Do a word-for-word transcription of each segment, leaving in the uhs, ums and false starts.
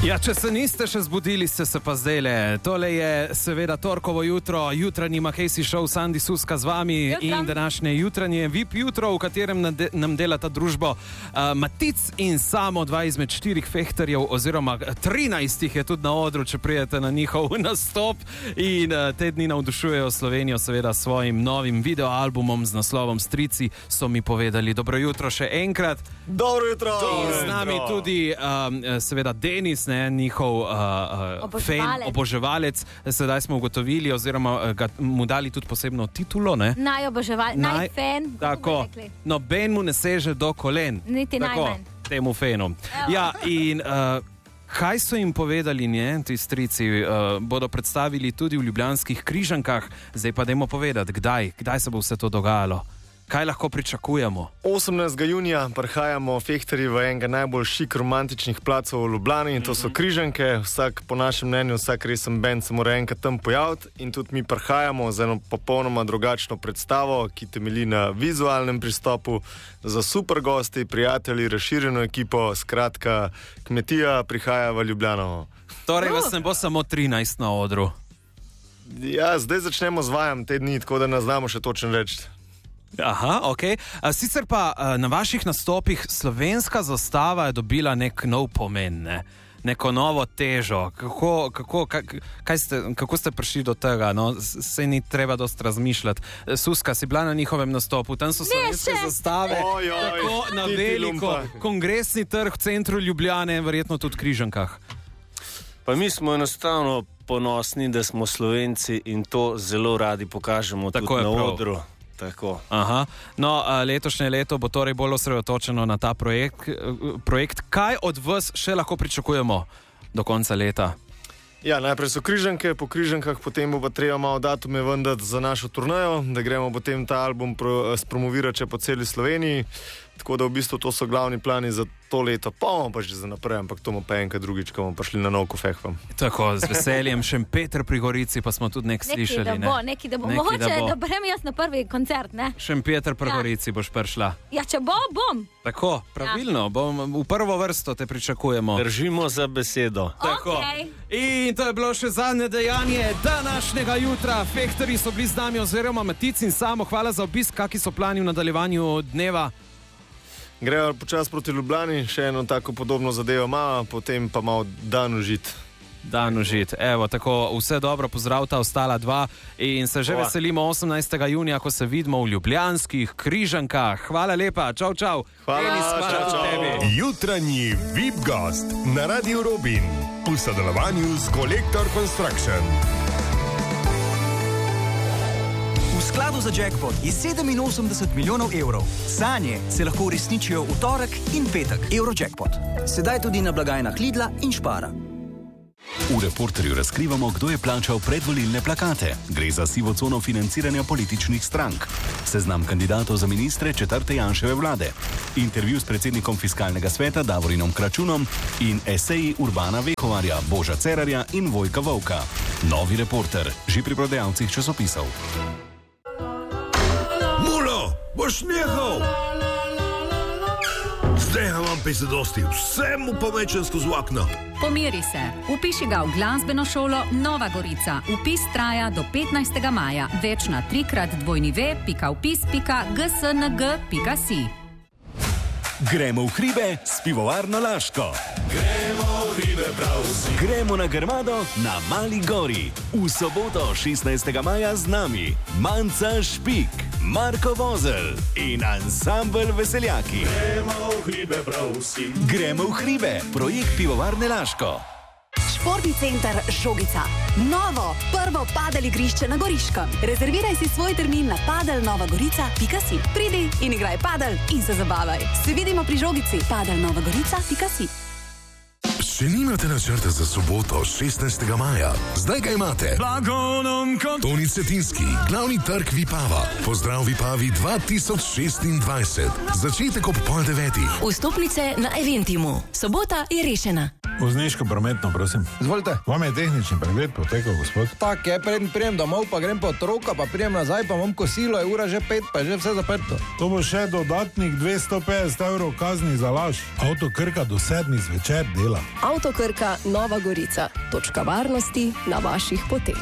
Ja, če se niste še zbudili, ste se pa zdajle. Tole je seveda torkovo jutro, jutranji Makejsi šov, Sandi Suska z vami Jutram. In današnje jutranje V I P jutro, v katerem nam delata družbo uh, Matic in Samo, dva izmed štirih fehterjev, oziroma trinajstih je tudi na odru, če prijete na njihov nastop. In uh, te dni navdušujejo Slovenijo seveda s svojim novim videoalbumom z naslovom Strici, so mi povedali. Dobro jutro še enkrat. Dobro jutro. In z nami tudi um, seveda Denis, ne, njihov uh, uh, fan, oboževalec. Sedaj smo ugotovili, oziroma ga, mu dali tudi posebno titulo. Ne? Najoboževalec, naj, najfen. Tako, noben mu ne seže do kolen. Niti tako, najmanj. Temu fenu. Ja, in uh, kaj so jim povedali, ne, ti strici? Uh, bodo predstavili tudi v ljubljanskih Križankah. Zdaj pa dajmo povedati, kdaj, kdaj se bo vse to dogajalo. Kaj lahko pričakujemo? osemnajstega junija prihajamo fehterji v enega najbolj šik romantičnih placov v Ljubljani in to so Križanke. Vsak, po našem mnenju, vsak resen band se mora enkrat tam pojaviti in tudi mi prihajamo z eno popolnoma drugačno predstavo, ki temelji na vizualnem pristopu, za super gosti, prijatelji, razširjeno ekipo, skratka, kmetija prihaja v Ljubljano. Torej vas ne bo samo trinajst na odru? Ja, zdaj začnemo z vajam te dni, tako da ne znamo še točno reči. Aha, ok. Sicer pa na vaših nastopih slovenska zastava je dobila nek nov pomen, ne? Neko novo težo. Kako, kako, kaj ste, kako ste prišli do tega? No? Se ni treba dosti razmišljati. Suska, si bila na njihovem nastopu, tam so slovenske zastave, oj, oj, tako na veliko, kongresni trg v centru Ljubljane, verjetno tudi v Križankah. Pa mi smo enostavno ponosni, da smo Slovenci in to zelo radi pokažemo tako tudi na prav. Odru. Tako. Aha. No, letošnje leto bo torej bolj osredotočeno na ta projekt. projekt. Kaj od vas še lahko pričakujemo do konca leta? Ja, najprej so Križanke, po Križankah potem bo pa treba malo datume vendati za našo turnejo, da gremo potem ta album pro, spromovirati po celi Sloveniji. Tako da v bistvu to so glavni plani za to leto, pa bomo pa že za naprej, ampak to bomo pa enkrat drugič, ko bomo prišli na nov kofeh vam. Tako, z veseljem. Šempeter pri Gorici, pa smo tudi nek slišali. Neki da bo, ne? neki da bo. Neki Mogoče, da, bo. da brem jaz na prvi koncert, ne? Šempeter pri ja. Gorici boš prišla. Ja, če bo, bom. Tako, pravilno, ja. bom, v prvo vrsto te pričakujemo. Držimo za besedo. Tako. Okay. In to je bilo še zadnje dejanje današnjega jutra. Fehterji so bili z nami, oziroma Matic in Samo. Hvala za obisk. Kaki so plani v nadaljevanju dneva? Grejo počas proti Ljubljani, še eno tako podobno zadevo ima, potem pa malo dan užit. Dan užit. Evo, tako, vse dobro, pozdravta ostala dva in se že Hvala. veselimo osemnajstega junija, ko se vidimo v ljubljanskih Križankah. Hvala lepa, čau, čau. Hvala, Denis, hvala čau, čau. tebi. Jutranji V I P gost na Radiu Robin v sodelovanju z Collector Construction. V skladu za jackpot je sedeminosemdeset milijonov evrov. Sanje se lahko uresničijo v torek in petek. Eurojackpot. Sedaj tudi na blagajnah Lidla in Spara. V Reporterju razkrivamo, kdo je plačal predvolilne plakate. Gre za sivo cono financiranja političnih strank. Seznam kandidatov za ministre četrte Janševe vlade. Intervju s predsednikom fiskalnega sveta Davorinom Kračunom in eseji Urbana Vehovarja, Boža Cerarja in Vojka Volka. Novi Reporter, že pri prodajalcih časopisov. Mulo, boš nehal! Zdaj imam pesem dosti, vse mu pomečem skozi okno. Pomiri se, upiši ga v glasbeno šolo Nova Gorica. Upis traja do petnajstega maja. Več na trikrat dvojni ve pika upis pika gsng pika si. Gremo v hribe s pivovarno Laško. Gremo v hribe prav vsi. Gremo na Grmado na Mali Gori. V soboto šestnajstega maja z nami Manca Špik, Marko Vozel in ansambel Veseljaki. Gremo v hribe prav vsi. Gremo v hribe, projekt pivovarne Laško. Športni center Žogica. Novo, prvo padel igrišče na Goriškem. Rezerviraj si svoj termin na padel nova gorica pika si. Pridi in igraj padel in se zabavaj. Se vidimo pri Žogici. padel nova gorica pika si. Če nimate načrta za soboto šestnajstega maja, zdaj ga imate. Toni Cetinski, glavni trg Vipava. Pozdrav Vipavi dva tisoč šestindvajset. Začetek ob pol devetih. Vstopnice na Eventimu. Sobota je rešena. Vozniško prometno, prosim. Izvolite. Vam je tehnični pregled potekal, gospod? Tak je, preden prijem domov, pa grem po otroka, pa prijem nazaj, pa imam kosilo, je ura že pet, pa je že vse zaprto. To bo še dodatnih dvesto petdeset evrov kazni za laž. Avto Krka do sedmih zvečer dela. Avto Krka Nova Gorica. Točka varnosti na vaših poteh.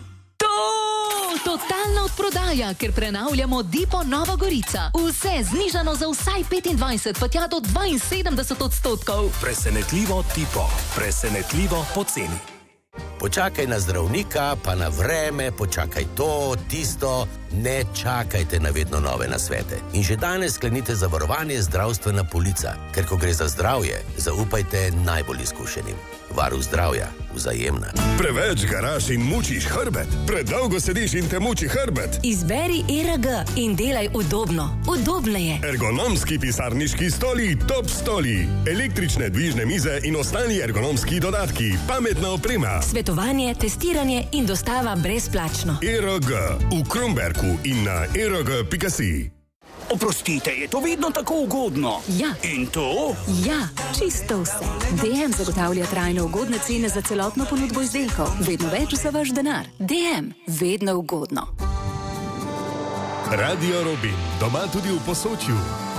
Totalna odprodaja, ker prenavljamo Dipo Nova Gorica. Vse znižano za vsaj petindvajset, pa tja do dvainsedemdeset odstotkov. Presenetljivo Dipo. Presenetljivo poceni. Počakaj na zdravnika, pa na vreme, počakaj to, tisto. Ne čakajte na vedno nove nasvete. In že danes sklenite zavarovanje zdravstvena polica, ker ko gre za zdravje, zaupajte najbolj izkušenim. Varuh zdravja, Vzajemna. Preveč garaš in mučiš hrbet. Predolgo sediš in te muči hrbet. Izberi E R G in delaj udobno. Udobno je. Ergonomski pisarniški stoli, top stoli. Električne dvižne mize in ostali ergonomski dodatki. Pametna oprema. Svetovanje, testiranje in dostava brezplačno. E R G v Kromberku in na e r g pika si. Oprostite, je to vedno tako ugodno? Ja. In to? Ja, čisto vse. D M zagotavlja trajno ugodne cene za celotno ponudbo izdelkov. Vedno več za vaš denar. D M, vedno ugodno. Radio Robin, doma tudi v Posočju.